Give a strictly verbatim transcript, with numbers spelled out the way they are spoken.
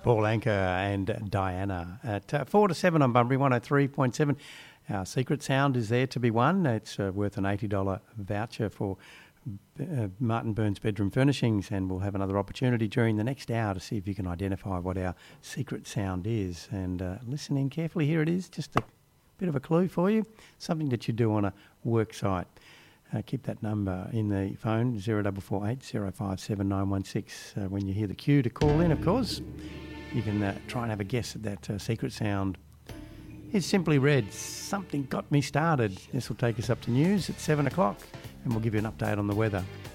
Paul Anka and Diana. At uh, four to seven on Bunbury, one oh three point seven. Our secret sound is there to be won. It's uh, worth an eighty dollars voucher for uh, Martin Burns Bedroom Furnishings, and we'll have another opportunity during the next hour to see if you can identify what our secret sound is. And uh, listen in carefully. Here it is, just a bit of a clue for you, something that you do on a work site. Uh, keep that number in the phone, zero four four eight, zero five seven nine one six. Uh, when you hear the cue to call in, of course, you can uh, try and have a guess at that uh, secret sound. It's simply read, Something Got Me Started. This will take us up to news at seven o'clock, and we'll give you an update on the weather.